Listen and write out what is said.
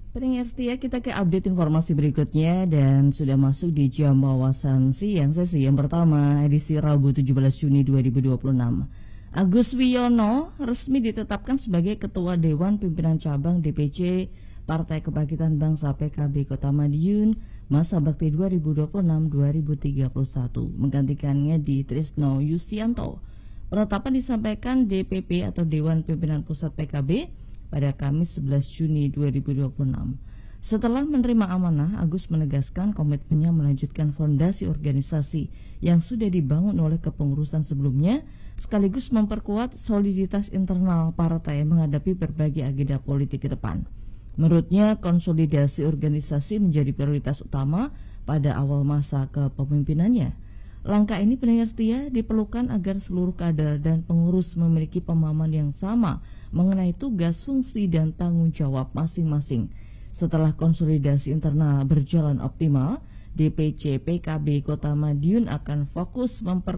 Pendengar setia, kita ke update informasi berikutnya dan sudah masuk di jam wawasan siang sesi yang pertama edisi Rabu 17 Juni 2026. Agus Wiono resmi ditetapkan sebagai Ketua Dewan Pimpinan Cabang DPC Partai Kebangkitan Bangsa PKB Kota Madiun masa bakti 2026-2031, menggantikannya di Trisno Yustianto. Penetapan disampaikan DPP atau Dewan Pimpinan Pusat PKB pada Kamis 11 Juni 2026. Setelah menerima amanah, Agus menegaskan komitmennya melanjutkan fondasi organisasi yang sudah dibangun oleh kepengurusan sebelumnya, sekaligus memperkuat soliditas internal partai menghadapi berbagai agenda politik ke depan. Menurutnya, konsolidasi organisasi menjadi prioritas utama pada awal masa kepemimpinannya. Langkah ini, pendengar setia, diperlukan agar seluruh kader dan pengurus memiliki pemahaman yang sama mengenai tugas, fungsi, dan tanggung jawab masing-masing. Setelah konsolidasi internal berjalan optimal, DPC PKB Kota Madiun akan fokus